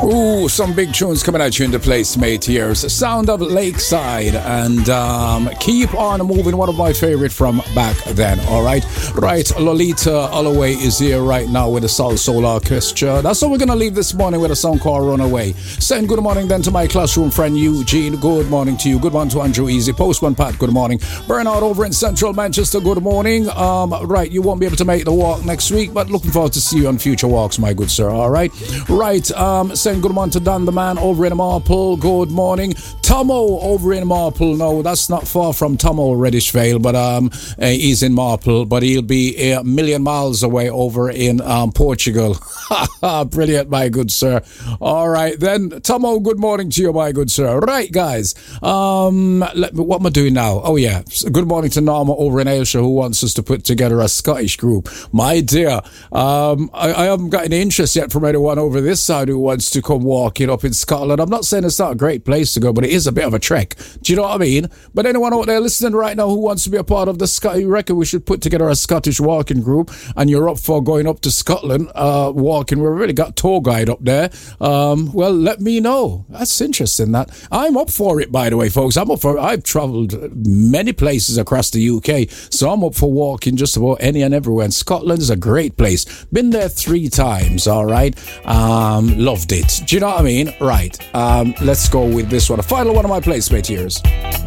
Ooh, some big tunes coming at you in the place, mate. Here's the sound of Lakeside and Keep On Moving, one of my favorite from back then. All right, Lolita Holloway is here right now with the Soul Orchestra. That's how we're gonna leave this morning with a song called Runaway. Saying good morning then to my classroom friend Eugene. Good morning to you. Good morning to Andrew Easy. Postman Pat. Good morning. Burnout over in Central Manchester. Good morning. Right, you won't be able to make the walk next week, but looking forward to see you on future walks, my good sir. All right. Saying good morning to Dan the man over in Marple. Good morning. Tomo over in Marple. No, that's not far from Tomo, Reddish Vale, but he's in Marple, but he'll be a million miles away over in Portugal. Brilliant, my good sir. All right, then, Tomo, good morning to you, my good sir. Right, guys. What am I doing now? Oh, yeah. Good morning to Norma over in Ayrshire, who wants us to put together a Scottish group. My dear, I haven't got any interest yet from anyone over this side who wants to come walking up in Scotland. I'm not saying it's not a great place to go, but it is a bit of a trek. Do you know what I mean? But anyone out there listening right now who wants to be a part of the Scottish, you reckon we should put together a Scottish walking group, and you're up for going up to Scotland walking? We've really got a tour guide up there. Well, let me know. That's interesting. That I'm up for it, by the way, folks. I'm up for it. I've travelled many places across the UK, so I'm up for walking just about any and everywhere. And Scotland is a great place. Been there 3 times. All right, loved it. Do you know what I mean? Right. Let's go with this one. A final one of my placemate years.